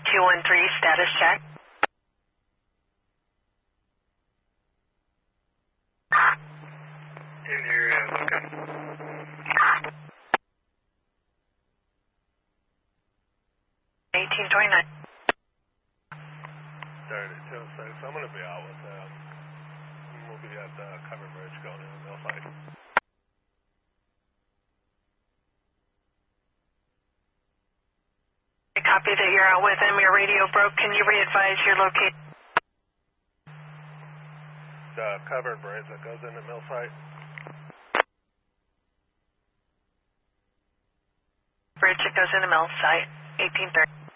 213, status check. In your area, looking. 1829. Started at 206. I'm going to be out with them. We'll be at the covered bridge going in the mill site. Copy that you're out with them. Your radio broke. Can you re-advise your location? The covered bridge that goes in the mill site. Bridge that goes in the mill site. 1830.